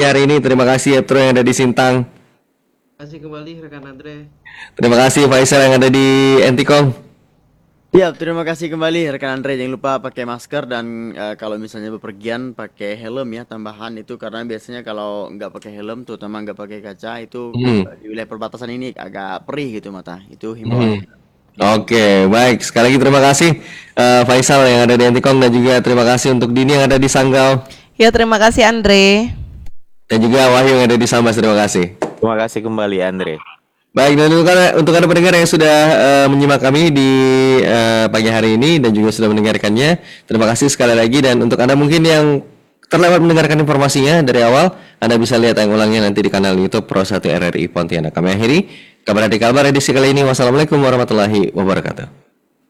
hari ini. Terima kasih Eptro yang ada di Sintang. Kasih kembali rekan Andre. Terima kasih Faisal yang ada di Entikong. Ya, terima kasih kembali rekan Andre. Jangan lupa pakai masker dan kalau misalnya bepergian pakai helm ya tambahan itu karena biasanya kalau nggak pakai helm, terutama nggak pakai kaca itu di wilayah perbatasan ini agak perih gitu mata. Itu himbauan. Oke, baik. Sekali lagi terima kasih Faisal yang ada di Entikong dan juga terima kasih untuk Dini yang ada di Sanggau Ya, terima kasih Andre. dan juga Wahyu yang ada di Sambas. Terima kasih. Terima kasih kembali Andre. Baik, dan untuk anda pendengar yang sudah menyimak kami di pagi hari ini dan juga sudah mendengarkannya, terima kasih sekali lagi. Dan untuk anda mungkin yang terlewat mendengarkan informasinya dari awal, anda bisa lihat yang ulangnya nanti di kanal YouTube Pro 1 RRI Pontianak. Kami akhiri kabar di kabar edisi kali ini. Wassalamualaikum warahmatullahi wabarakatuh.